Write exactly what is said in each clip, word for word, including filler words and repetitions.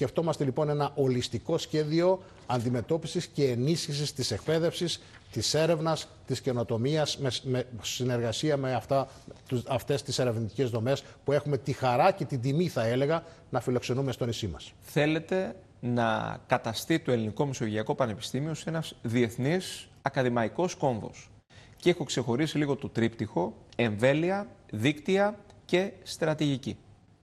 Σκεφτόμαστε λοιπόν ένα ολιστικό σχέδιο αντιμετώπισης και ενίσχυσης της εκπαίδευσης, της έρευνας, της καινοτομίας, με, με συνεργασία με αυτά, αυτές τις ερευνητικές δομές που έχουμε τη χαρά και την τιμή, θα έλεγα, να φιλοξενούμε στο νησί μας. Θέλετε να καταστεί το Ελληνικό Μεσογειακό Πανεπιστήμιο σε ένας διεθνής ακαδημαϊκός κόμβος. Και έχω ξεχωρίσει λίγο το τρίπτυχο: εμβέλεια, δίκτυα και στρατηγική.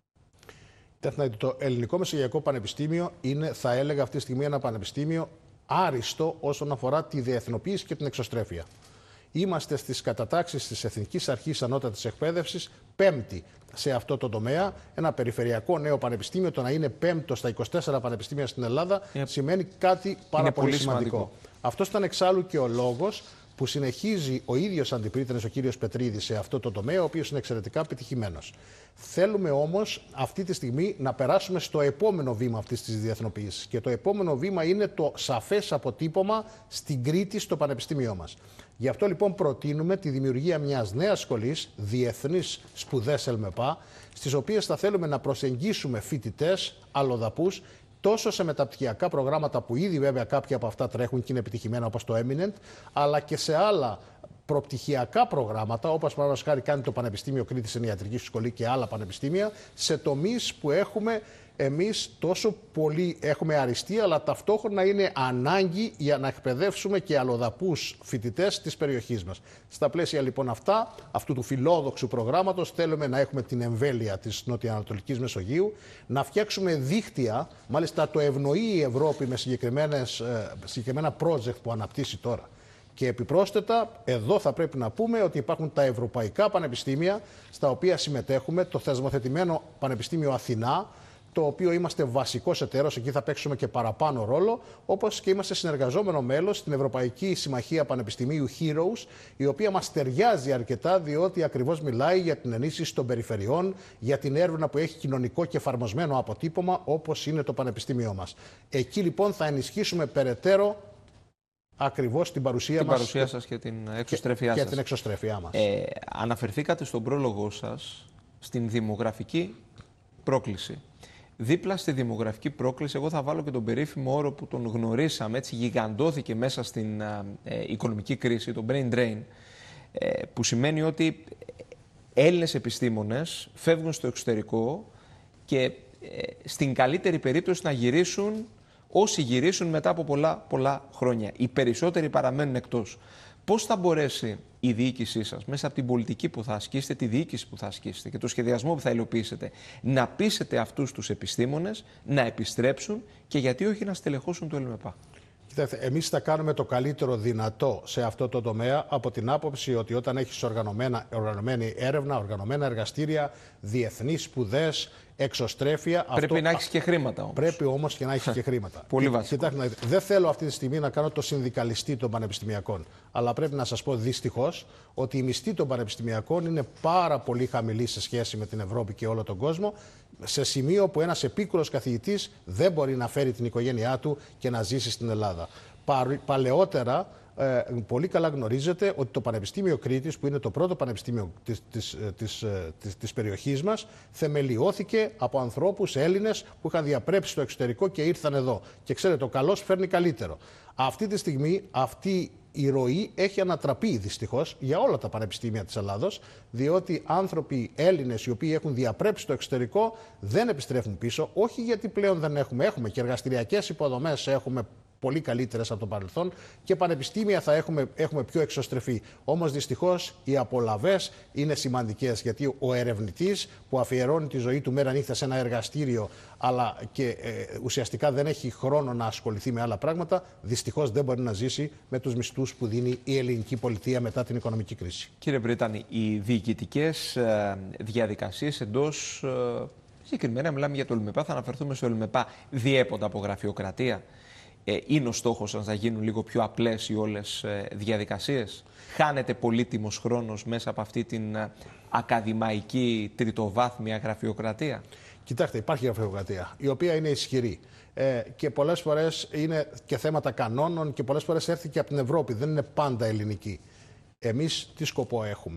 Το Ελληνικό Μεσογειακό Πανεπιστήμιο είναι, θα έλεγα αυτή τη στιγμή, ένα πανεπιστήμιο άριστο όσον αφορά τη διεθνοποίηση και την εξωστρέφεια. Είμαστε στις κατατάξεις της Εθνικής Αρχής Ανώτατης Εκπαίδευσης πέμπτη σε αυτό το τομέα. Ένα περιφερειακό νέο πανεπιστήμιο, το να είναι πέμπτο στα είκοσι τέσσερα πανεπιστήμια στην Ελλάδα, είναι... σημαίνει κάτι πάρα πολύ, πολύ σημαντικό. σημαντικό. Αυτός ήταν εξάλλου και ο λόγος που συνεχίζει ο ίδιος αντιπρίτανης, ο κύριος Πετρίδης, σε αυτό το τομέα, ο οποίος είναι εξαιρετικά πετυχημένος. Θέλουμε όμως αυτή τη στιγμή να περάσουμε στο επόμενο βήμα αυτής της διεθνοποίησης. Και το επόμενο βήμα είναι το σαφές αποτύπωμα στην Κρήτη, στο πανεπιστήμιό μας. Γι' αυτό λοιπόν προτείνουμε τη δημιουργία μιας νέας σχολής, Διεθνείς Σπουδές ΕΛΜΕΠΑ, στις οποίες θα θέλουμε να προσεγγίσουμε φοιτητές, αλλοδαπούς, τόσο σε μεταπτυχιακά προγράμματα που ήδη βέβαια κάποια από αυτά τρέχουν και είναι επιτυχημένα, όπως το Eminent, αλλά και σε άλλα προπτυχιακά προγράμματα, όπως παραδείγματος χάρη κάνει το Πανεπιστήμιο Κρήτης, είναι η Ιατρική Σχολή και άλλα πανεπιστήμια, σε τομείς που έχουμε εμείς τόσο πολύ έχουμε αριστεί, αλλά ταυτόχρονα είναι ανάγκη για να εκπαιδεύσουμε και αλλοδαπούς φοιτητές της περιοχής μας. Στα πλαίσια λοιπόν αυτά, αυτού του φιλόδοξου προγράμματος, θέλουμε να έχουμε την εμβέλεια της Νοτιοανατολικής Μεσογείου, να φτιάξουμε δίκτυα, μάλιστα το ευνοεί η Ευρώπη με συγκεκριμένες, συγκεκριμένα project που αναπτύσσει τώρα. Και επιπρόσθετα, εδώ θα πρέπει να πούμε ότι υπάρχουν τα ευρωπαϊκά πανεπιστήμια, στα οποία συμμετέχουμε, το θεσμοθετημένο Πανεπιστήμιο Αθηνά, το οποίο είμαστε βασικός εταίρος, εκεί θα παίξουμε και παραπάνω ρόλο, όπως και είμαστε συνεργαζόμενο μέλος στην Ευρωπαϊκή Συμμαχία Πανεπιστημίου Heroes, η οποία μας ταιριάζει αρκετά, διότι ακριβώς μιλάει για την ενίσχυση των περιφερειών, για την έρευνα που έχει κοινωνικό και εφαρμοσμένο αποτύπωμα, όπως είναι το Πανεπιστήμιό μας. Εκεί λοιπόν θα ενισχύσουμε περαιτέρω ακριβώς την παρουσία την μας. Την παρουσία σας και την εξωστρέφειά και, σας. Και την εξωστρέφειά μας. Ε, αναφερθήκατε στον πρόλογο σας στην δημογραφική πρόκληση. Δίπλα στη δημογραφική πρόκληση, εγώ θα βάλω και τον περίφημο όρο που τον γνωρίσαμε, έτσι γιγαντώθηκε μέσα στην ε, οικονομική κρίση, το brain drain, ε, που σημαίνει ότι Έλληνες επιστήμονες φεύγουν στο εξωτερικό και ε, στην καλύτερη περίπτωση να γυρίσουν όσοι γυρίσουν μετά από πολλά, πολλά χρόνια. Οι περισσότεροι παραμένουν εκτός. Πώς θα μπορέσει η διοίκησή σας, μέσα από την πολιτική που θα ασκήσετε, τη διοίκηση που θα ασκήσετε και το σχεδιασμό που θα υλοποιήσετε, να πείσετε αυτούς τους επιστήμονες να επιστρέψουν και γιατί όχι να στελεχώσουν το ΕΛΜΕΠΑ? Κοιτάξτε, εμείς θα κάνουμε το καλύτερο δυνατό σε αυτό το τομέα, από την άποψη ότι όταν έχεις οργανωμένη έρευνα, οργανωμένα εργαστήρια, διεθνείς σπουδές, εξωστρέφεια. Πρέπει αυτό, να έχεις και χρήματα όμως. Πρέπει όμως και να έχεις και χρήματα. Πολύ βασικό. Κοιτάξτε, δεν θέλω αυτή τη στιγμή να κάνω το συνδικαλιστή των πανεπιστημιακών. Αλλά πρέπει να σας πω δυστυχώς ότι η μισθή των πανεπιστημιακών είναι πάρα πολύ χαμηλή σε σχέση με την Ευρώπη και όλο τον κόσμο. Σε σημείο που ένας επίκουρος καθηγητής δεν μπορεί να φέρει την οικογένειά του και να ζήσει στην Ελλάδα. Παλαιότερα, ε, πολύ καλά γνωρίζετε ότι το Πανεπιστήμιο Κρήτης, που είναι το πρώτο πανεπιστήμιο της, της, της, της, της περιοχής μας, θεμελιώθηκε από ανθρώπους Έλληνες που είχαν διαπρέψει στο εξωτερικό και ήρθαν εδώ. Και ξέρετε, ο καλός φέρνει καλύτερο. Αυτή τη στιγμή αυτή η ροή έχει ανατραπεί δυστυχώς για όλα τα πανεπιστήμια της Ελλάδος, διότι άνθρωποι Έλληνες οι οποίοι έχουν διαπρέψει στο εξωτερικό δεν επιστρέφουν πίσω, όχι γιατί πλέον δεν έχουμε, έχουμε και εργαστηριακές υποδομές, έχουμε πολύ καλύτερες από το παρελθόν και πανεπιστήμια θα έχουμε, έχουμε πιο εξωστρεφή. Όμως δυστυχώς οι απολαβές είναι σημαντικές, γιατί ο ερευνητής που αφιερώνει τη ζωή του μέρα νύχτα σε ένα εργαστήριο, αλλά και ε, ουσιαστικά δεν έχει χρόνο να ασχοληθεί με άλλα πράγματα, δυστυχώς δεν μπορεί να ζήσει με τους μισθούς που δίνει η ελληνική πολιτεία μετά την οικονομική κρίση. Κύριε Πρίτανη, οι διοικητικές ε, διαδικασίες εντός, ε, συγκεκριμένα μιλάμε για το ΕΛΜΕΠΑ, θα αναφερθούμε στο ΕΛΜΕΠΑ, διέπονται από γραφειοκρατία? Ε, είναι ο στόχος σας να γίνουν λίγο πιο απλές οι όλες ε, διαδικασίες? Χάνεται πολύτιμος χρόνος μέσα από αυτή την ε, ακαδημαϊκή τριτοβάθμια γραφειοκρατία? Κοιτάξτε, υπάρχει γραφειοκρατία, η οποία είναι ισχυρή. Ε, και πολλές φορές είναι και θέματα κανόνων και πολλές φορές έρθει και από την Ευρώπη. Δεν είναι πάντα ελληνική. Εμείς τι σκοπό έχουμε?